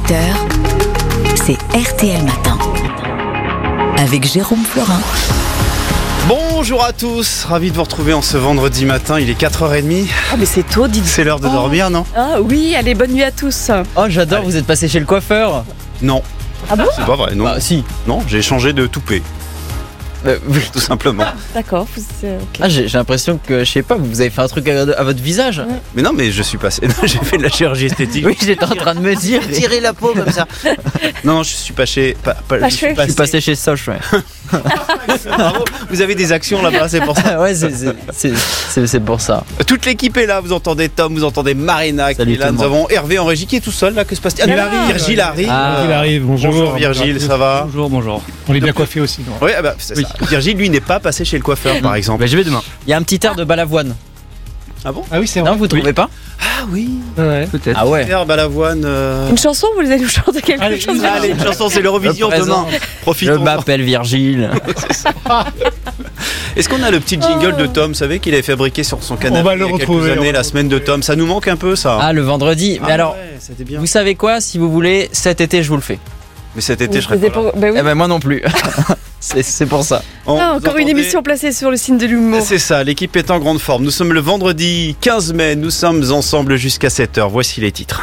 18h, c'est RTL Matin, avec Jérôme Florin. Bonjour à tous, ravi de vous retrouver en ce vendredi matin, il est 4h30. Ah mais c'est tôt, dites. C'est l'heure de dormir, non? Ah oui, allez, bonne nuit à tous. Oh j'adore, vous êtes passé chez le coiffeur? Non. Ah bon? C'est pas vrai, non. Bah si. Non, j'ai changé de toupet, Oui. tout simplement. D'accord, ok. Ah, j'ai l'impression que, je sais pas, vous avez fait un truc à votre visage. Mais non, mais je suis passé, j'ai fait de la chirurgie esthétique. Oui, j'étais en train de me dire. Tirer la peau comme ça. Non, je suis passé. Je suis passé chez Soch, ouais. Bravo, vous avez des actions là-bas, c'est pour ça. Ouais, c'est pour ça. Toute l'équipe est là, vous entendez Tom, vous entendez Marina qui Salut est là, tout le nous monde. avons Hervé en régie qui est tout seul là, que se passe-t-il? Virgile arrive. Ah. Il arrive, bonjour. Bonjour Virgile, ça va? Bonjour. On est bien coiffé aussi. Non Oui, c'est ça. Virgile, lui, n'est pas passé chez le coiffeur, par exemple. Bah, je vais demain. Il y a un petit air de balavoine. Ah bon? Ah oui, c'est vrai. Non, vous trouvez pas? Ah oui. Ouais. Peut-être. Ah ouais. Herbe à l'avoine. Une chanson, vous allez nous chanter quelque Allez, chose? Allez, une chanson, c'est l'Eurovision Le présent. demain. Je Profitons. m'appelle Virgile. Est-ce qu'on a le petit jingle de Tom? Vous savez qu'il avait fabriqué sur son canapé On va le il y a quelques retrouver, années, la semaine de Tom. Ça nous manque un peu, ça. Ah, le vendredi. Mais alors, ouais, c'était bien. vous savez quoi? Si vous voulez, cet été, je vous le fais. Mais cet été, je serais pas là. Bah oui. Eh ben, moi non plus. C'est pour ça. On- Ah, vous encore une entendez émission placée sur le signe de l'humour. C'est ça, l'équipe est en grande forme. Nous sommes le vendredi 15 mai, nous sommes ensemble jusqu'à 7h. Voici les titres.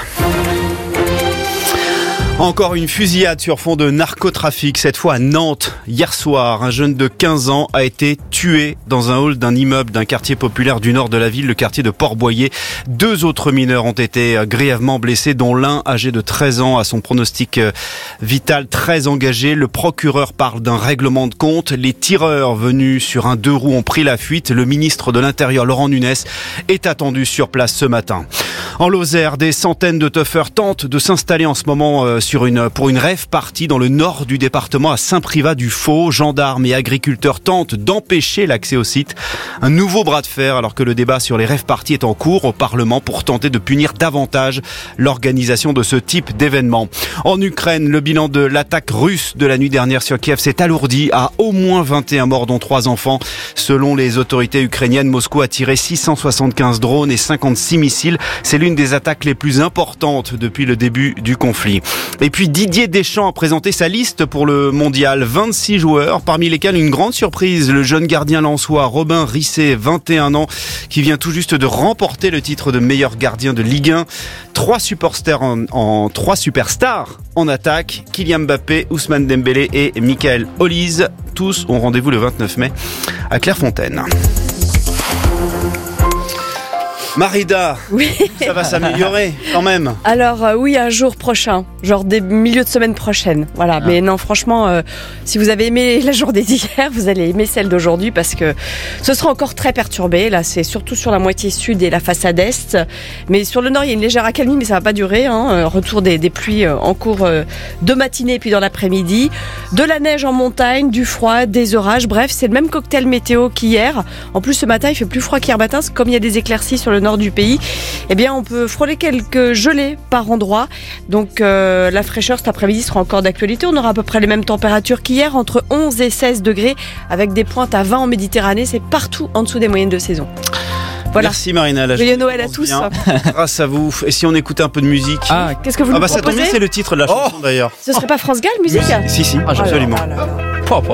Encore une fusillade sur fond de narcotrafic, cette fois à Nantes. Hier soir, un jeune de 15 ans a été tué dans un hall d'un immeuble d'un quartier populaire du nord de la ville, le quartier de Port-Boyer. 2 autres mineurs ont été grièvement blessés, dont l'un âgé de 13 ans à son pronostic vital très engagé. Le procureur parle d'un règlement de compte. Les tireurs venus sur un 2 roues ont pris la fuite. Le ministre de l'Intérieur, Laurent Nunez, est attendu sur place ce matin. En Lozère, des centaines de teufeurs tentent de s'installer en ce moment pour une rave party dans le nord du département à Saint-Privat-du-Faux. Gendarmes et agriculteurs tentent d'empêcher l'accès au site. Un nouveau bras de fer alors que le débat sur les rave parties est en cours au Parlement pour tenter de punir davantage l'organisation de ce type d'événement. En Ukraine, le bilan de l'attaque russe de la nuit dernière sur Kiev s'est alourdi à au moins 21 morts dont 3 enfants. Selon les autorités ukrainiennes, Moscou a tiré 675 drones et 56 missiles. C'est l'une des attaques les plus importantes depuis le début du conflit. Et puis Didier Deschamps a présenté sa liste pour le mondial. 26 joueurs, parmi lesquels une grande surprise, le jeune gardien lensois Robin Risset, 21 ans, qui vient tout juste de remporter le titre de meilleur gardien de Ligue 1. 3 superstars en attaque, Kylian Mbappé, Ousmane Dembélé et Michael Olise. Tous ont rendez-vous le 29 mai à Clairefontaine. Marida, Oui. ça va s'améliorer quand même. Alors oui, un jour prochain, genre des milieux de semaine prochaine. Voilà, mais non, franchement, si vous avez aimé la journée d'hier, vous allez aimer celle d'aujourd'hui parce que ce sera encore très perturbé. Là, c'est surtout sur la moitié sud et la façade est. Mais sur le nord, il y a une légère accalmie, mais ça va pas durer. Retour des pluies en cours de matinée puis dans l'après-midi. De la neige en montagne, du froid, des orages. Bref, c'est le même cocktail météo qu'hier. En plus, ce matin, il fait plus froid qu'hier matin. Comme il y a des éclaircies sur le nord du pays, eh bien, on peut frôler quelques gelées par endroit. Donc, la fraîcheur cet après-midi sera encore d'actualité. On aura à peu près les mêmes températures qu'hier, entre 11 et 16 degrés, avec des pointes à 20 en Méditerranée. C'est partout en dessous des moyennes de saison. Voilà. Merci Marina. Joyeux Noël à tous. Bien. Grâce à vous. Et si on écoutait un peu de musique? Qu'est-ce que vous nous ça tombe bien, proposez? c'est le titre de la chanson d'ailleurs. Ce serait pas France Gall, musique? Si, Ah, absolument. Oh là là là là.